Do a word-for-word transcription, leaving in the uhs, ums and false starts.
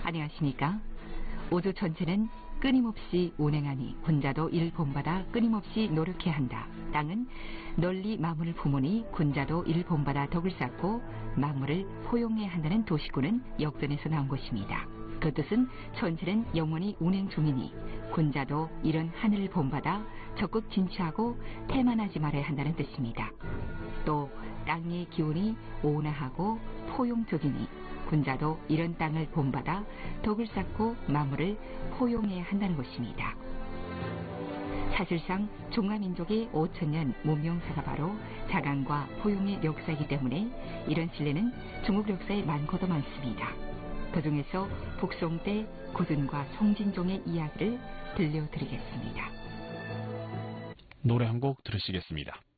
안녕하십니까. 오조 전체는 끊임없이 운행하니 군자도 일 본받아 끊임없이 노력해야 한다. 땅은 널리 만물을 품으니 군자도 일 본받아 덕을 쌓고 만물을 포용해야 한다는 도시구는 역전에서 나온 것입니다. 그 뜻은 천체는 영원히 운행 중이니 군자도 이런 하늘을 본받아 적극 진취하고 태만하지 말아야 한다는 뜻입니다. 또 땅의 기운이 온화하고 포용적이니 군자도 이런 땅을 본받아 덕을 쌓고 만물을 포용해야 한다는 것입니다. 사실상 중화민족의 오천 년 문명사가 바로 자강과 포용의 역사이기 때문에 이런 신뢰는 중국 역사에 많고도 많습니다. 그 중에서 북송 때 구둔과 송진종의 이야기를 들려드리겠습니다. 노래 한 곡 들으시겠습니다.